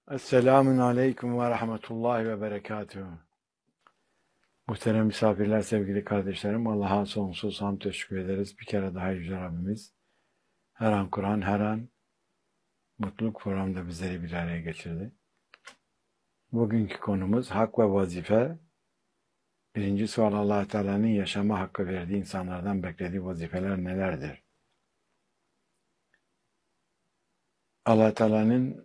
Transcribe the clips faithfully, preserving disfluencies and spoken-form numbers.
Esselamun Aleyküm ve Rahmetullahi ve Berekatuhu. Muhterem misafirler, sevgili kardeşlerim, Allah'a sonsuz hamd teşekkür ederiz. Bir kere daha Yüce Rabbimiz her an Kur'an, her an mutluluk programında bizleri bir araya getirdi. Bugünkü konumuz hak ve vazife. Birinci sual, Allah Teala'nın yaşama hakkı verdiği insanlardan beklediği vazifeler nelerdir? Allah Teala'nın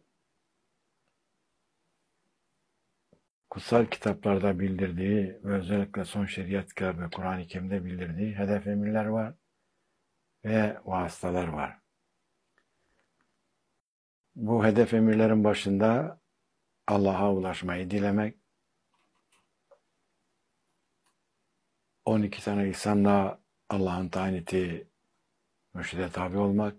kutsal kitaplarda bildirdiği ve özellikle son şeriat kitabı Kur'an-ı Kerim'de bildirdiği hedef emirler var ve vasıtalar var. Bu hedef emirlerin başında Allah'a ulaşmayı dilemek, on iki tane ihsanla Allah'ın tayin ettiği mürşide tabi olmak,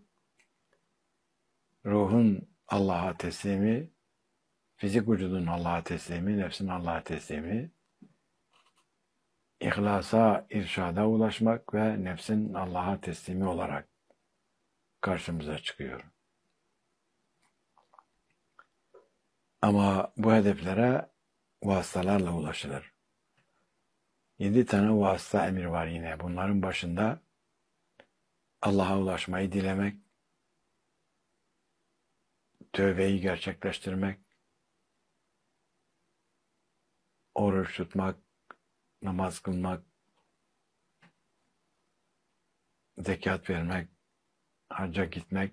ruhun Allah'a teslimi, fizik vücudun Allah'a teslimi, nefsin Allah'a teslimi, ihlasa, irşada ulaşmak ve nefsin Allah'a teslimi olarak karşımıza çıkıyor. Ama bu hedeflere vasıtalarla ulaşılır. Yedi tane vasıta emir var yine. Bunların başında Allah'a ulaşmayı dilemek, tövbeyi gerçekleştirmek, oruç tutmak, namaz kılmak, zekat vermek, hacca gitmek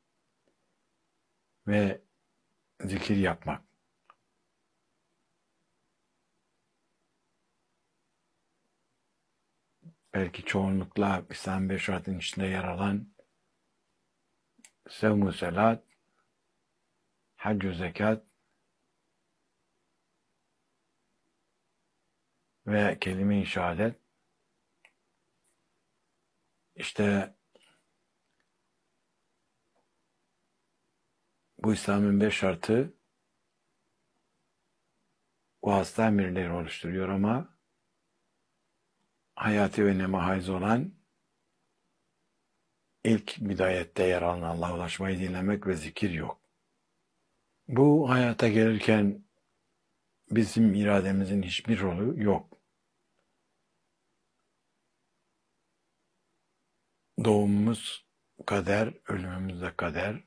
ve zikir yapmak. Belki çoğunlukla İslam beş şartın içinde yer alan sevm-ü selat, hac-ı zekat ve kelime-i şehadet. İşte bu İslam'ın beş şartı vasıta emirleri oluşturuyor ama hayati öneme haiz olan ilk bidayette yer alan Allah'a ulaşmayı dinlemek ve zikir yok. Bu hayata gelirken bizim irademizin hiçbir rolü yok. Doğumumuz kader, ölümümüz de kader.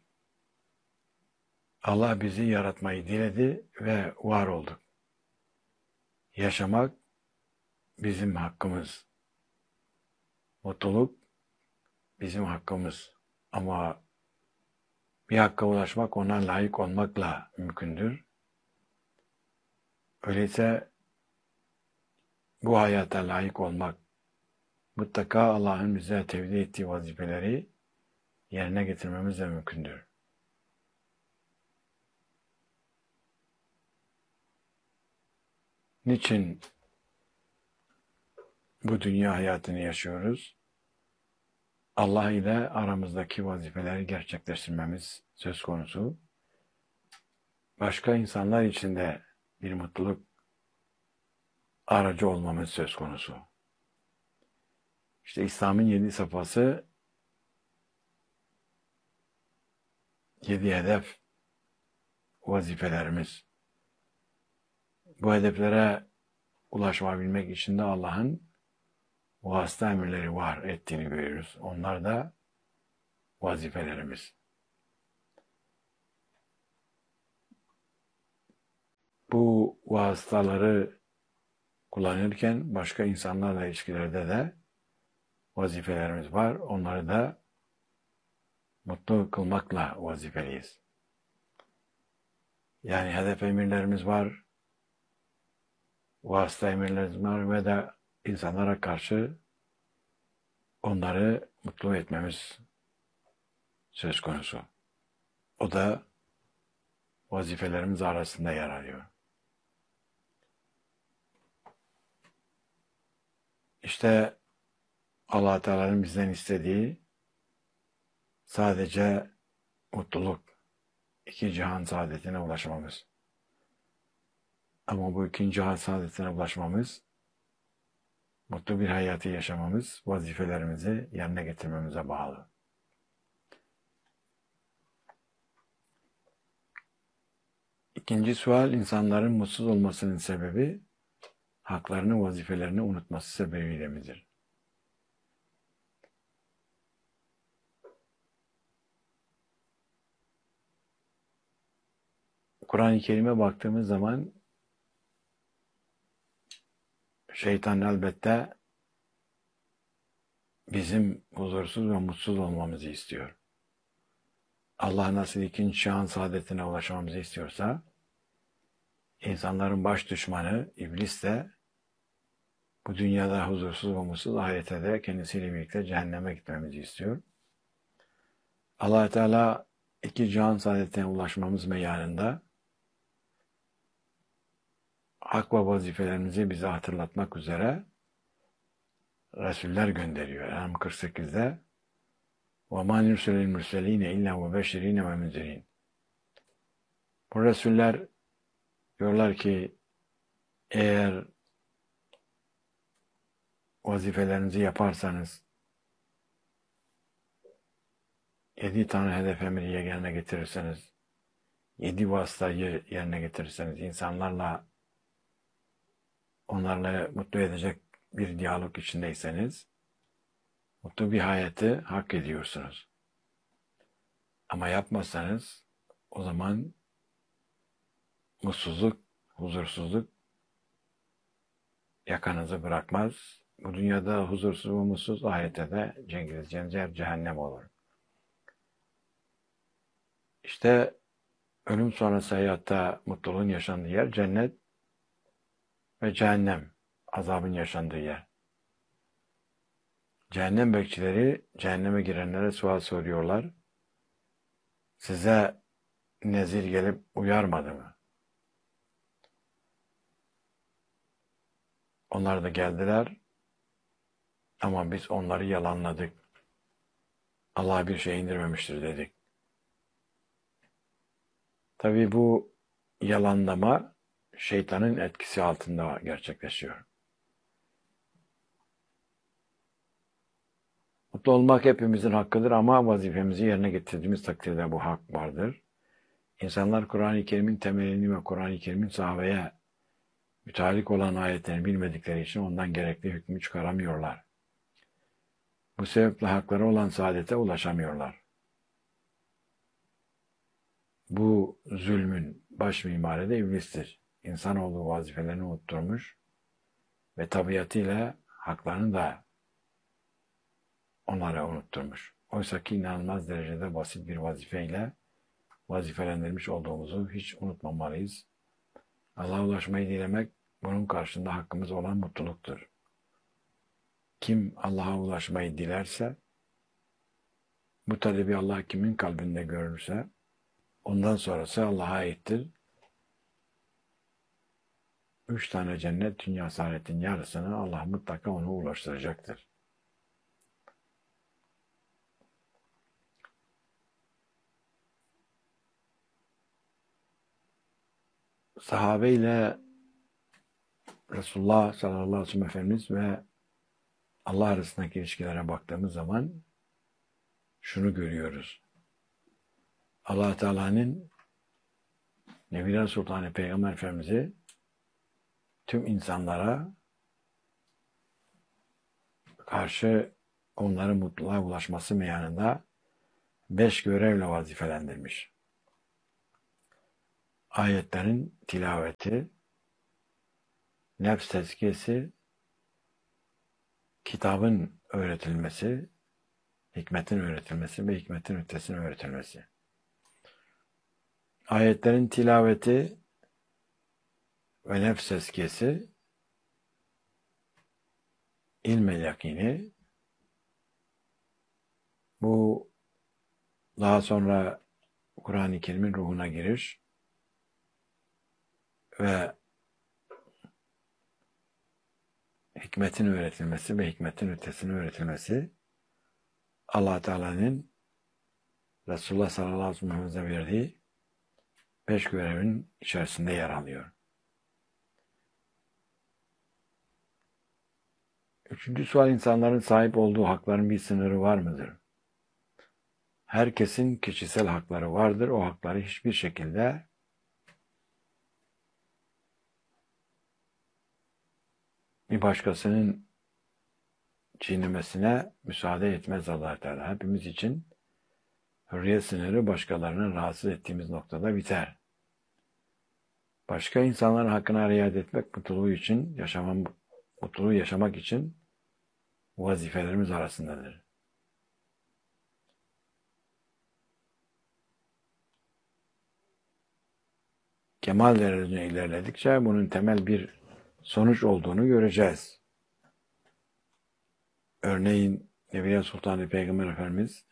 Allah bizi yaratmayı diledi ve var olduk. Yaşamak bizim hakkımız. Mutluluk bizim hakkımız. Ama bir hakka ulaşmak ona layık olmakla mümkündür. Öyleyse bu hayata layık olmak, mutlaka Allah'ın bize tevdi ettiği vazifeleri yerine getirmemiz de mümkündür. Niçin bu dünya hayatını yaşıyoruz? Allah ile aramızdaki vazifeleri gerçekleştirmemiz söz konusu. Başka insanlar için de bir mutluluk aracı olmamız söz konusu. İşte İslam'ın yedi safhası, yedi hedef vazifelerimiz. Bu hedeflere ulaşabilmek için de Allah'ın vasıta emirleri var ettiğini görüyoruz. Onlar da vazifelerimiz. Bu vasıtaları kullanırken başka insanlarla ilişkilerde de vazifelerimiz var. Onları da mutlu kılmakla vazifeliyiz. Yani hedef emirlerimiz var, vasıta emirlerimiz var ve de insanlara karşı onları mutlu etmemiz söz konusu. O da vazifelerimiz arasında yer alıyor. İşte Allah Teala'nın bizden istediği sadece mutluluk, iki cihan saadetine ulaşmamız. Ama bu ikinci cihan saadetine ulaşmamız, mutlu bir hayatı yaşamamız, vazifelerimizi yerine getirmemize bağlı. İkinci sual, insanların mutsuz olmasının sebebi haklarını, vazifelerini unutması sebebiyle midir? Kur'an-ı Kerim'e baktığımız zaman şeytan elbette bizim huzursuz ve mutsuz olmamızı istiyor. Allah nasıl ikinci şahın saadetine ulaşmamızı istiyorsa, insanların baş düşmanı iblis de bu dünyada huzursuz ve mutsuz, ahirete de kendisiyle birlikte cehenneme gitmemizi istiyor. Allah Teala iki cihan saadetine ulaşmamız meyanında hak ve vazifelerimizi bize hatırlatmak üzere Resuller gönderiyor. En'am kırk sekizde وَمَا نُرْسِلِ الْمُرْسَلِينَ اِلَّا وَبَشِّرِينَ وَمُنْذِرِينَ. Bu Resuller diyorlar ki eğer vazifelerinizi yaparsanız, yedi tane hedef emriye yerine getirirseniz, yedi vasıtayı yerine getirirseniz, insanlarla onlarla mutlu edecek bir diyalog içindeyseniz, mutlu bir hayatı hak ediyorsunuz. Ama yapmazsanız o zaman mutsuzluk, huzursuzluk yakanızı bırakmaz. Bu dünyada huzursuz ve mutsuz, ahirette de cengiz yer cehennem olur. İşte ölüm sonrası hayatta mutluluğun yaşandığı yer cennet ve cehennem, azabın yaşandığı yer. Cehennem bekçileri cehenneme girenlere sual soruyorlar. Size nezir gelip uyarmadı mı? Onlar da geldiler ama biz onları yalanladık. Allah bir şey indirmemiştir dedik. Tabii bu yalanlama şeytanın etkisi altında gerçekleşiyor. Mutlu olmak hepimizin hakkıdır ama vazifemizi yerine getirdiğimiz takdirde bu hak vardır. İnsanlar Kur'an-ı Kerim'in temelini ve Kur'an-ı Kerim'in sahabeye müteallik olan ayetlerini bilmedikleri için ondan gerekli hükmü çıkaramıyorlar. Bu sebeple hakları olan saadete ulaşamıyorlar. Bu zulmün baş mimarı da iblistir. İnsanoğlu vazifelerini unutturmuş ve tabiatıyla haklarını da onlara unutturmuş. Oysa ki inanılmaz derecede basit bir vazifeyle vazifelendirmiş olduğumuzu hiç unutmamalıyız. Allah'a ulaşmayı dilemek bunun karşında hakkımız olan mutluluktur. Kim Allah'a ulaşmayı dilerse, bu talebi Allah kimin kalbinde görürse, ondan sonrası Allah'a aittir. Üç tane cennet, dünya saadetin yarısını Allah mutlaka ona ulaştıracaktır. Sahabe ile Resulullah sallallahu aleyhi ve sellem Efendimiz ve Allah arasındaki ilişkilere baktığımız zaman şunu görüyoruz. Allah Teala'nın Nebiler Sultanı Peygamber Efendimiz'i tüm insanlara karşı onların mutluluğa ulaşması meyanında beş görevle vazifelendirmiş. Ayetlerin tilaveti, nefs tezkiyesi, kitabın öğretilmesi, hikmetin öğretilmesi ve hikmetin ötesinin öğretilmesi. Ayetlerin tilaveti ve nefs tezkiyesi, ilme yakini, bu daha sonra Kur'an-ı Kerim'in ruhuna giriş ve hikmetin öğretilmesi ve hikmetin ötesinin öğretilmesi Allah Teala'nın Resulullah sallallahu aleyhi ve sellem'e verdiği beş görevin içerisinde yer alıyor. Üçüncü sual, insanların sahip olduğu hakların bir sınırı var mıdır? Herkesin kişisel hakları vardır. O hakları hiçbir şekilde bir başkasının çiğnemesine müsaade etmez Allah Teala. Hepimiz için hürriyet sınırı başkalarını rahatsız ettiğimiz noktada biter. Başka insanların hakkına riayet etmek mutluluğu için, yaşamam, mutluluğu yaşamak için vazifelerimiz arasındadır. Kemal derecesine ilerledikçe bunun temel bir sonuç olduğunu göreceğiz. Örneğin Evliya Sultan Peygamber Efendimiz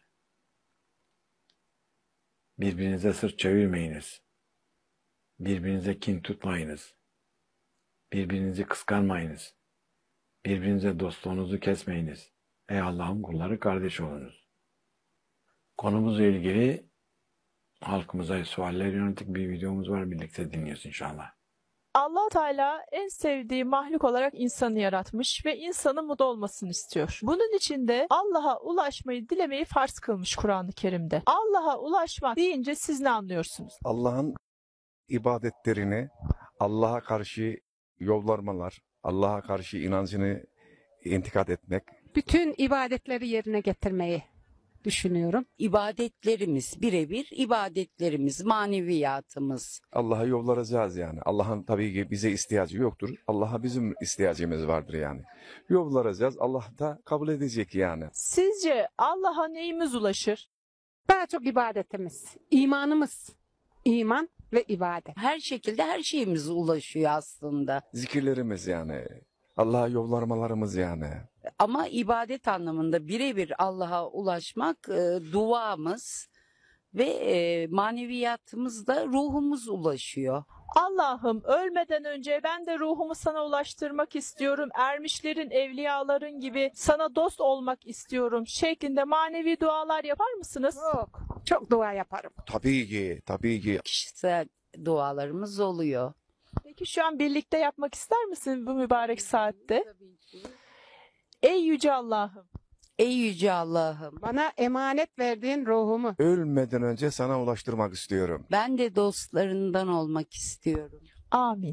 birbirinize sırt çevirmeyiniz. Birbirinize kin tutmayınız. Birbirinizi kıskanmayınız. Birbirinize dostluğunuzu kesmeyiniz. Ey Allah'ın kulları, kardeş olunuz. Konumuzla ilgili halkımıza sualler yönelik bir videomuz var. Birlikte dinliyoruz inşallah. Allah Teala en sevdiği mahluk olarak insanı yaratmış ve insanın mutlu olmasını istiyor. Bunun için de Allah'a ulaşmayı dilemeyi farz kılmış Kur'an-ı Kerim'de. Allah'a ulaşmak deyince siz ne anlıyorsunuz? Allah'ın ibadetlerini, Allah'a karşı yollarmalar, Allah'a karşı inancını intikad etmek. Bütün ibadetleri yerine getirmeyi düşünüyorum. İbadetlerimiz birebir ibadetlerimiz, maneviyatımız. Allah'a yollaracağız yani. Allah'ın tabii ki bize ihtiyacı yoktur. Allah'a bizim ihtiyacımız vardır yani. Yollaracağız. Allah da kabul edecek yani. Sizce Allah'a neyimiz ulaşır? Daha çok ibadetimiz, imanımız, iman ve ibadet. Her şekilde her şeyimiz ulaşıyor aslında. Zikirlerimiz yani. Allah'a yollarmalarımız yani. Ama ibadet anlamında birebir Allah'a ulaşmak e, duamız ve e, maneviyatımızda ruhumuz ulaşıyor. Allah'ım, ölmeden önce ben de ruhumu sana ulaştırmak istiyorum. Ermişlerin, evliyaların gibi sana dost olmak istiyorum şeklinde manevi dualar yapar mısınız? Çok, çok dua yaparım. Tabii ki, tabii ki. Kişisel dualarımız oluyor. Peki şu an birlikte yapmak ister misin bu mübarek saatte? Ey Yüce Allah'ım, Ey Yüce Allah'ım, Bana emanet verdiğin ruhumu Ölmeden önce sana ulaştırmak istiyorum. ben de dostlarından olmak istiyorum. amin.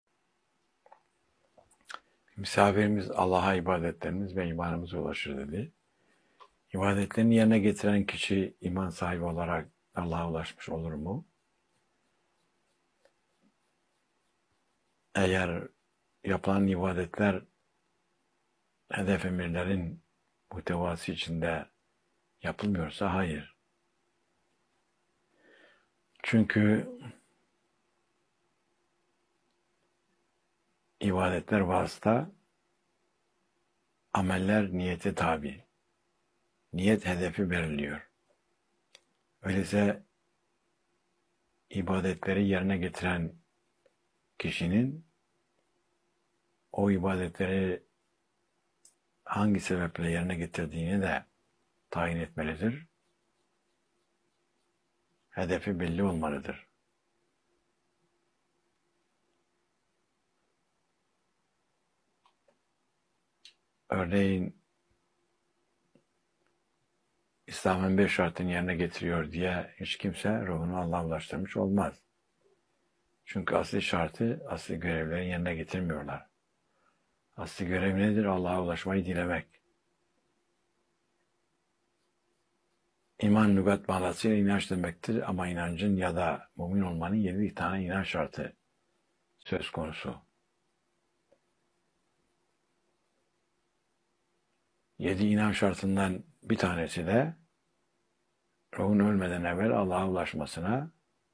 Misafirimiz Allah'a ibadetlerimiz ve imanımıza ulaşır dedi. İbadetlerini yerine getiren kişi iman sahibi olarak Allah'a ulaşmış olur mu? Eğer yapılan ibadetler hedef emirlerin muhtevası içinde yapılmıyorsa hayır. Çünkü ibadetler vasıta, ameller niyete tabi. Niyet hedefi belirliyor. Öyleyse ibadetleri yerine getiren kişinin o ibadetleri hangi sebeple yerine getirdiğini de tayin etmelidir. Hedefi belli olmalıdır. Örneğin İslam'ın beş şartını yerine getiriyor diye hiç kimse ruhunu Allah'a ulaştırmış olmaz. Çünkü asli şartı, asli görevleri yerine getirmiyorlar. Asli görev nedir? Allah'a ulaşmayı dilemek. İman lügat manasıyla inanç demektir ama inancın ya da mümin olmanın yedi tane inanç şartı söz konusu. Yedi inanç şartından bir tanesi de ruhun ölmeden evvel Allah'a ulaşmasına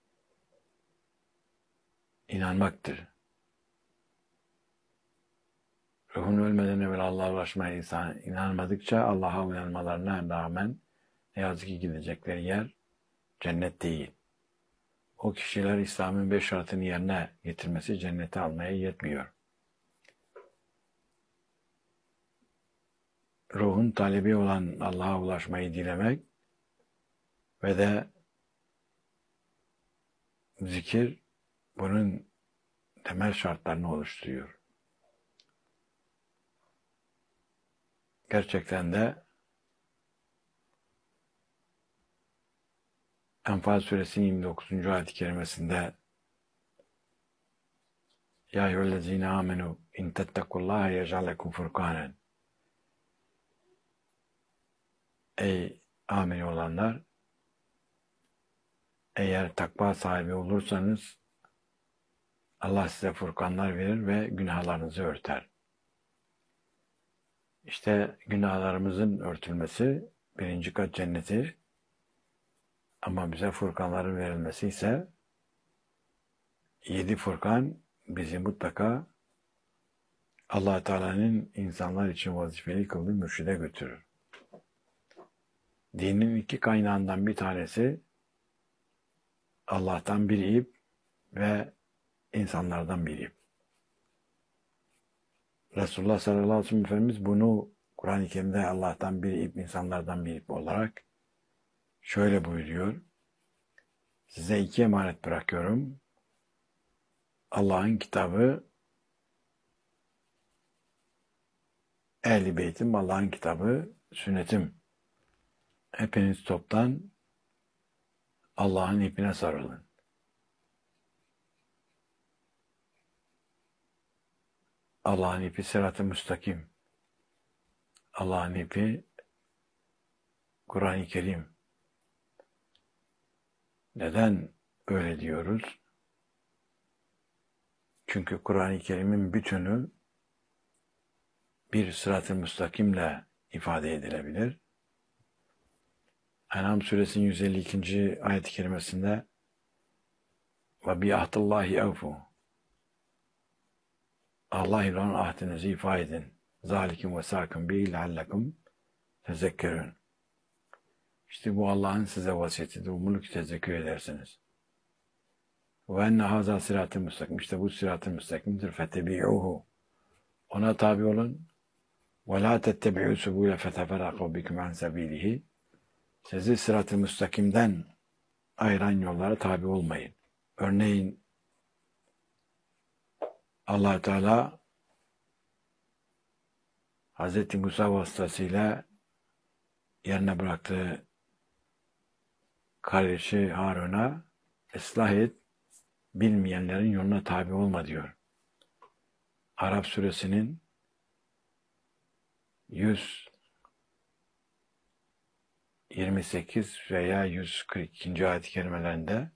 inanmaktır. Ruhun ölmeden evvel Allah'a ulaşmaya insan inanmadıkça Allah'a uyanmalarına rağmen ne yazık ki gidecekleri yer cennet değil. O kişiler İslam'ın beş şartını yerine getirmesi cennete almaya yetmiyor. Ruhun talebi olan Allah'a ulaşmayı dilemek ve de zikir bunun temel şartlarını oluşturuyor. Gerçekten de Enfal suresinin yirmi dokuzuncu ayet-i kerimesinde Ya eyyühellezine amenu in tettekullaha yec'al lekum furkanen. Ey amin olanlar, eğer takva sahibi olursanız Allah size furkanlar verir ve günahlarınızı örter. İşte günahlarımızın örtülmesi birinci kat cenneti, ama bize furkanların verilmesi ise yedi furkan bizi mutlaka Allah Teala'nın insanlar için vazifeli kıldığı mürşide götürür. Dinin iki kaynağından bir tanesi Allah'tan bir ip ve insanlardan bir ip. Resulullah sallallahu aleyhi ve sellem Efendimiz bunu Kur'an-ı Kerim'de Allah'tan bir ip, insanlardan bir ip olarak şöyle buyuruyor. Size iki emanet bırakıyorum. Allah'ın kitabı, Ehl-i Beytim, Allah'ın kitabı, sünnetim. Hepiniz toptan Allah'ın ipine sarılın. Allah'ın ipi sırat-ı müstakim. Allah'ın ipi Kur'an-ı Kerim. Neden öyle diyoruz? Çünkü Kur'an-ı Kerim'in bütünü bir sırat-ı müstakimle ifade edilebilir. En'am suresinin yüz elli ikinci ayet-i kerimesinde ve bi ahdillahi evfu, Allah ile olan ahdinizi ifa edin. Zalikum ve sakın bi leallekum tezekkerün. İşte bu Allah'ın size vasiyetidir. Umulur ki tezekkür edersiniz. Ve enne haza sırat-ı müstakim. İşte bu sırat-ı müstakimdir. Fetebi'uhu. Ona tabi olun. Ve la tettebi'u subule feteferraku bikum an sebilihi. Sizi sırat-ı müstakimden ayıran yollara tabi olmayın. Örneğin Allah Teala Hazreti Musa vasıtasıyla yerine bıraktığı kardeşi Harun'a ıslah et, bilmeyenlerin yoluna tabi olma diyor. Arap suresinin yüz yirmi sekiz veya yüz kırk ikinci ayet-i kerimelerinde